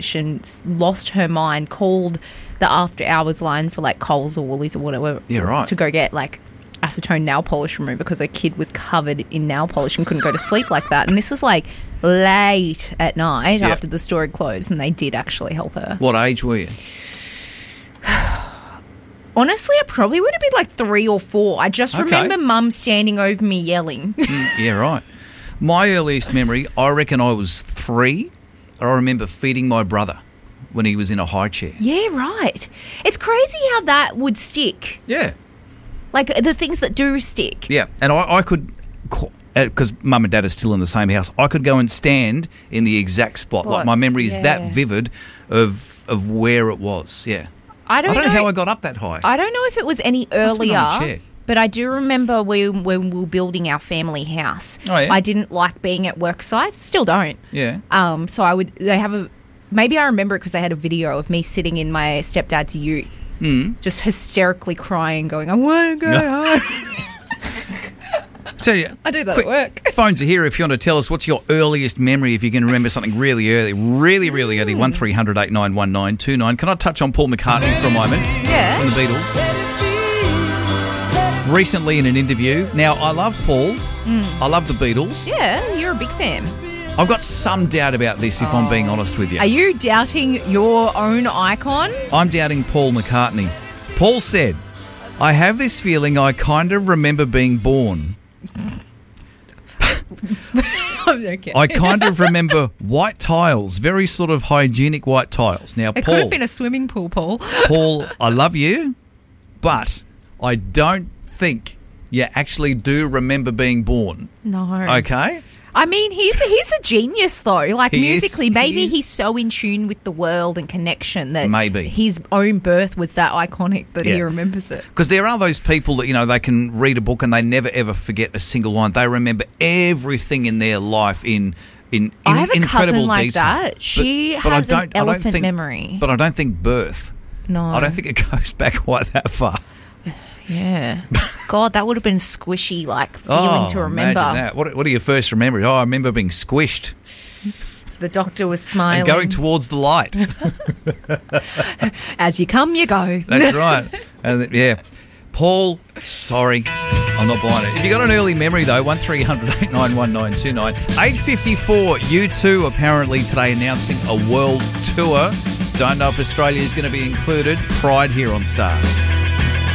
lost her mind, called the after hours line for like Coles or Woolies or whatever to go get like acetone nail polish remover because her kid was covered in nail polish and couldn't go to sleep like that. And this was like late at night after the store had closed, and they did actually help her. What age were you? Honestly, I probably would have been like 3 or 4. I just remember Mum standing over me yelling. Yeah, right. My earliest memory, I reckon I was 3. I remember feeding my brother when he was in a high chair. Yeah, right. It's crazy how that would stick. Yeah. Like the things that do stick. Yeah, and I could, because Mum and Dad are still in the same house, I could go and stand in the exact spot. Like my memory is that vivid of where it was. Yeah. I don't know how I got up that high. I don't know if it was any earlier, but I do remember when we were building our family house. Oh, yeah? I didn't like being at work sites. Still don't. Yeah. So maybe I remember it because they had a video of me sitting in my stepdad's ute, just hysterically crying, going, I want to go home. So yeah, I do that at work. Phones are here if you want to tell us what's your earliest memory, if you can remember something really early, really early. 1300 891929. Can I touch on Paul McCartney for a moment? Yeah. From the Beatles. Recently in an interview. Now, I love Paul. I love the Beatles. Yeah, you're a big fan. I've got some doubt about this, if I'm being honest with you. Are you doubting your own icon? I'm doubting Paul McCartney. Paul said, I have this feeling I kind of remember being born. Okay. I kind of remember white tiles, very sort of hygienic white tiles. Now, it could have been a swimming pool, Paul. Paul, I love you, but I don't think you actually do remember being born. No. Okay? I mean, he's a genius, though. Like, musically, maybe he's so in tune with the world and connection that maybe his own birth was that iconic that he remembers it. Because there are those people that, you know, they can read a book and they never, ever forget a single line. They remember everything in their life in I have a incredible cousin like detail. that. She has an elephant memory. But I don't think birth. No. I don't think it goes back quite that far. Yeah. God, that would have been squishy, like, feeling to remember. Imagine that. What are your first memories? Oh, I remember being squished. The doctor was smiling. And going towards the light. As you come, you go. That's right. And yeah. Paul, sorry, I'm not buying it. If you got an early memory, though, 1300 891929. 8:54, U2 apparently today announcing a world tour. Don't know if Australia is going to be included. Pride here on Star.